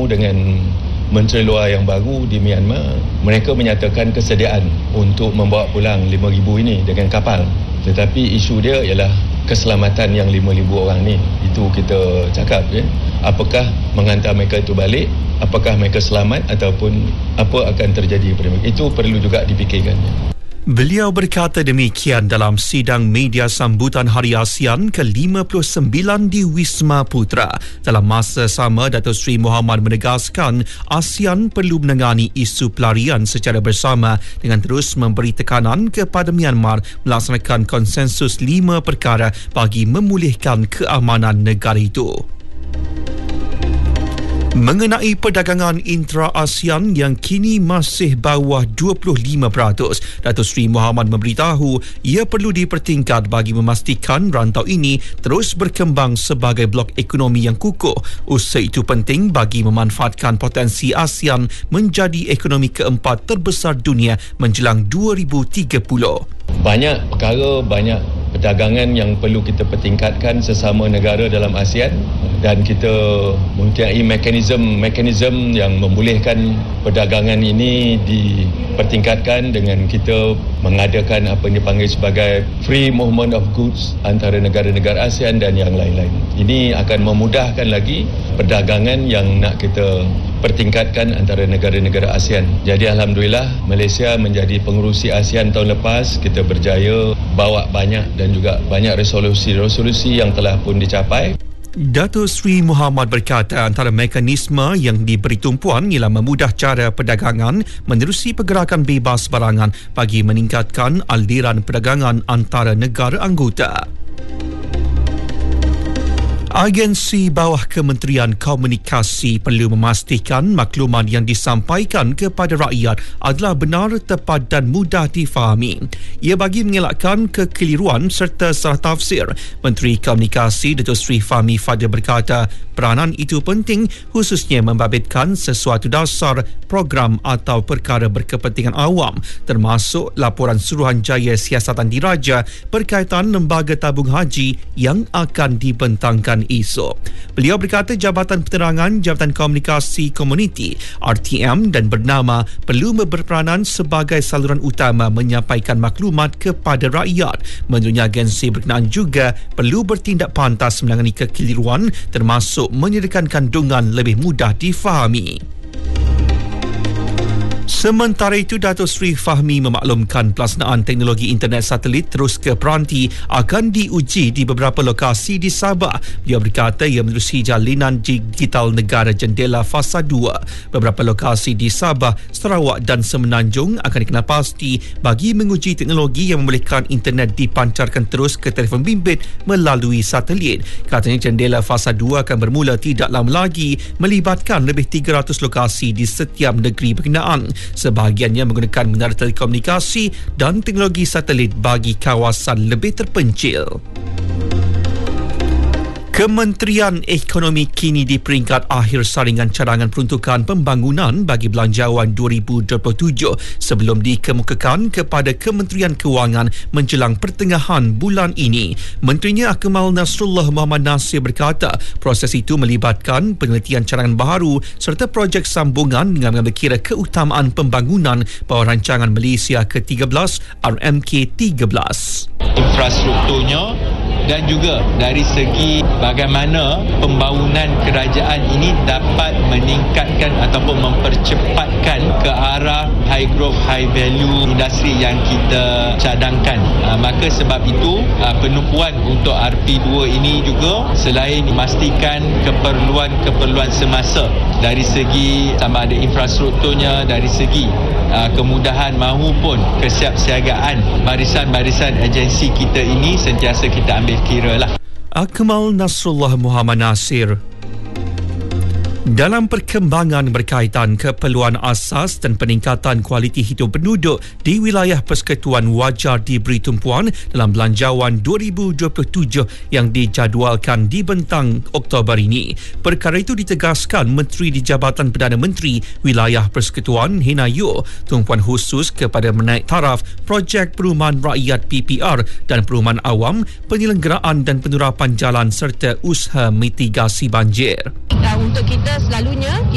dengan Menteri Luar yang baru di Myanmar. Mereka menyatakan kesediaan untuk membawa pulang 5,000 ini dengan kapal. Tetapi isu dia ialah keselamatan yang 5,000 orang ni. Itu kita cakap, apakah menghantar mereka itu balik, apakah mereka selamat ataupun apa akan terjadi pada mereka. Itu perlu juga dipikirkan. Beliau berkata demikian dalam sidang media sambutan Hari ASEAN ke-59 di Wisma Putra. Dalam masa sama, Datuk Seri Mohamad menegaskan ASEAN perlu menangani isu pelarian secara bersama dengan terus memberi tekanan kepada Myanmar melaksanakan konsensus 5 perkara bagi memulihkan keamanan negara itu. Mengenai perdagangan intra-ASEAN yang kini masih bawah 25%, Datuk Seri Mohamad memberitahu ia perlu dipertingkat bagi memastikan rantau ini terus berkembang sebagai blok ekonomi yang kukuh. Usaha itu penting bagi memanfaatkan potensi ASEAN menjadi ekonomi keempat terbesar dunia menjelang 2030. Banyak perkara, banyak perdagangan yang perlu kita pertingkatkan sesama negara dalam ASEAN, dan kita mempunyai mekanisme yang membolehkan perdagangan ini dipertingkatkan dengan kita mengadakan apa yang dipanggil sebagai free movement of goods antara negara-negara ASEAN dan yang lain-lain. Ini akan memudahkan lagi perdagangan yang nak kita pertingkatkan antara negara-negara ASEAN. Jadi Alhamdulillah Malaysia menjadi pengerusi ASEAN tahun lepas. Kita berjaya bawa banyak dan juga banyak resolusi yang telah pun dicapai. Datuk Seri Mohamad berkata antara mekanisme yang diberi tumpuan ialah memudah cara perdagangan menerusi pergerakan bebas barangan bagi meningkatkan aliran perdagangan antara negara anggota. Agensi bawah Kementerian Komunikasi perlu memastikan maklumat yang disampaikan kepada rakyat adalah benar, tepat dan mudah difahami. Ia bagi mengelakkan kekeliruan serta salah tafsir. Menteri Komunikasi Datuk Seri Fahmi Fadzil berkata peranan itu penting khususnya membabitkan sesuatu dasar program atau perkara berkepentingan awam, termasuk laporan Suruhanjaya Siasatan Diraja berkaitan lembaga tabung haji yang akan dibentangkan esok. Beliau berkata Jabatan Penerangan, Jabatan Komunikasi Komuniti RTM dan bernama perlu berperanan sebagai saluran utama menyampaikan maklumat kepada rakyat. Menurutnya agensi berkenaan juga perlu bertindak pantas menangani kekeliruan termasuk menyediakan kandungan lebih mudah difahami. Sementara itu, Datuk Seri Fahmi memaklumkan pelaksanaan teknologi internet satelit terus ke peranti akan diuji di beberapa lokasi di Sabah. Dia berkata ia menerusi jalinan digital negara jendela fasa 2. Beberapa lokasi di Sabah, Sarawak dan Semenanjung akan dikenal pasti bagi menguji teknologi yang membolehkan internet dipancarkan terus ke telefon bimbit melalui satelit. Katanya jendela fasa 2 akan bermula tidak lama lagi melibatkan lebih 300 lokasi di setiap negeri berkenaan. Sebahagiannya menggunakan menara telekomunikasi dan teknologi satelit bagi kawasan lebih terpencil. Kementerian Ekonomi kini di peringkat akhir saringan cadangan peruntukan pembangunan bagi belanjawan 2027 sebelum dikemukakan kepada Kementerian Kewangan menjelang pertengahan bulan ini. Menterinya Akmal Nasrullah Muhammad Nasir berkata proses itu melibatkan penelitian cadangan baharu serta projek sambungan dengan mengambil kira keutamaan pembangunan bawah rancangan Malaysia ke-13 RMK13. Infrastrukturnya dan juga dari segi bagaimana pembangunan kerajaan ini dapat meningkatkan ataupun mempercepatkan ke arah high growth, high value industri yang kita cadangkan. Maka sebab itu penumpuan untuk RP2 ini juga selain memastikan keperluan semasa dari segi sama ada infrastrukturnya, dari segi kemudahan mahupun kesiapsiagaan barisan-barisan agensi kita ini sentiasa kita ambil kira lah. Akmal Nasrullah Muhammad Nasir. Dalam perkembangan berkaitan keperluan asas dan peningkatan kualiti hidup penduduk di wilayah Persekutuan wajar diberi tumpuan dalam belanjawan 2027 yang dijadualkan di bentang Oktober ini. Perkara itu ditegaskan Menteri di Jabatan Perdana Menteri Wilayah Persekutuan Hina Yeoh, tumpuan khusus kepada menaik taraf projek perumahan rakyat PPR dan perumahan awam, penyelenggaraan dan penerapan jalan serta usaha mitigasi banjir. Untuk kita selalunya